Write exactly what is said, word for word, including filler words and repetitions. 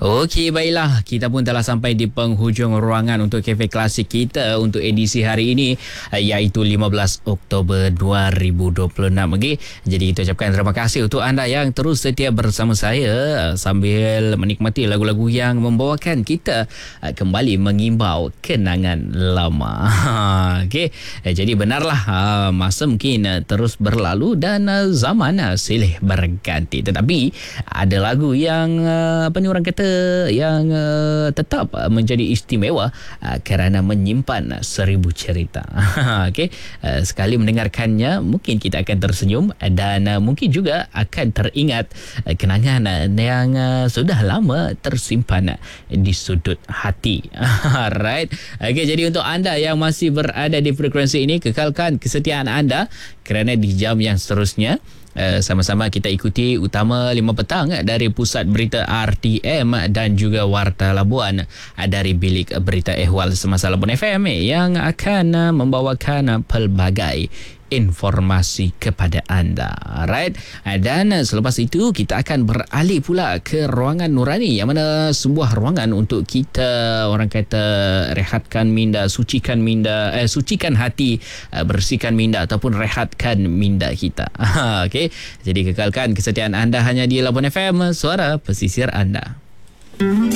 Okey, baiklah. Kita pun telah sampai di penghujung ruangan untuk Cafe Klasik kita untuk edisi hari ini, iaitu lima belas Oktober dua ribu dua puluh enam. Okey, jadi kita ucapkan terima kasih untuk anda yang terus setia bersama saya sambil menikmati lagu-lagu yang membawakan kita kembali mengimbau kenangan lama. Okey, jadi benarlah masa mungkin terus berlalu dan zaman silih berganti. Tetapi ada lagu yang apa ni orang kata yang uh, tetap uh, menjadi istimewa uh, kerana menyimpan seribu cerita. Okey, uh, sekali mendengarkannya mungkin kita akan tersenyum dan uh, mungkin juga akan teringat uh, kenangan uh, yang uh, sudah lama tersimpan uh, di sudut hati. Alright. Okey, jadi untuk anda yang masih berada di frekuensi ini, kekalkan kesetiaan anda kerana di jam yang seterusnya Uh, sama-sama kita ikuti utama lima petang dari Pusat Berita R T M dan juga Warta Labuan uh, dari Bilik Berita Ehwal Semasa Labuan F M yang akan uh, membawakan uh, pelbagai informasi kepada anda. Right? Dan selepas itu kita akan beralih pula ke ruangan nurani, yang mana sebuah ruangan untuk kita orang kata rehatkan minda, sucikan minda, eh, sucikan hati, bersihkan minda ataupun rehatkan minda kita. Okey. Jadi kekalkan kesetiaan anda hanya di Labuan F M, suara pesisir anda.